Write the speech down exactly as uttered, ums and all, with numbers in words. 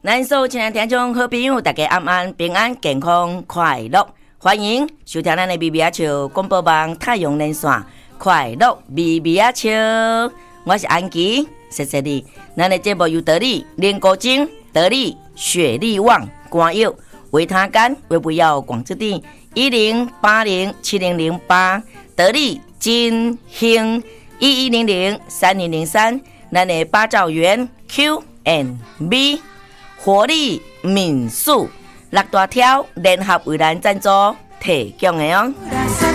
咱所有亲爱的听众好朋友，大家晚安，平安健康快乐，欢迎收听咱的咪咪仔笑广播网太阳连线，快乐咪咪仔笑，我是安琪，谢谢你。咱的节目由得力莲果精、得力雪力旺、肝药、维他甘、维不药广之地一零八零七零零八，得力金兴一一零零三零零三，咱的八兆元 Q and B。活力民宿六大条联合为咱赞助提供的哦。